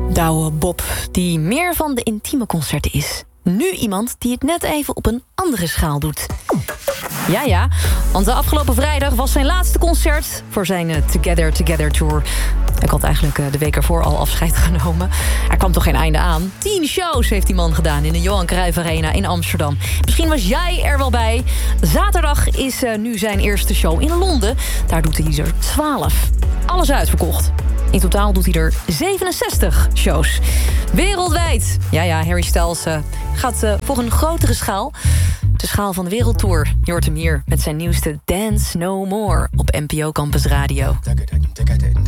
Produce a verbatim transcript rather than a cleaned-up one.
Douwe Bob, die meer van de intieme concerten is. Nu iemand die het net even op een andere schaal doet. Ja, ja, want de afgelopen vrijdag was zijn laatste concert voor zijn uh, Together Together Tour. Ik had eigenlijk uh, de week ervoor al afscheid genomen. Er kwam toch geen einde aan. Tien shows heeft die man gedaan in de Johan Cruijff Arena in Amsterdam. Misschien was jij er wel bij. Zaterdag is uh, nu zijn eerste show in Londen. Daar doet hij er twaalf. Alles uitverkocht. In totaal doet hij er zevenenzestig shows. Wereldwijd. Ja, ja, Harry Styles uh, gaat uh, voor een grotere schaal. De schaal van de wereldtour. Je hoort hem hier met zijn nieuwste Dance No More op N P O Campus Radio.